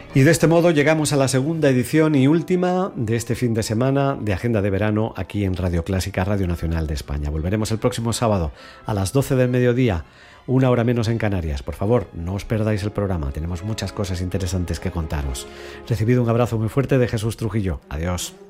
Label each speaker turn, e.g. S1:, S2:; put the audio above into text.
S1: Y de este modo llegamos a la segunda edición y última de este fin de semana de Agenda de Verano aquí en Radio Clásica, Radio Nacional de España. Volveremos el próximo sábado a las 12 del mediodía, 1 hora menos en Canarias. Por favor, no os perdáis el programa, tenemos muchas cosas interesantes que contaros. Recibido un abrazo muy fuerte de Jesús Trujillo. Adiós.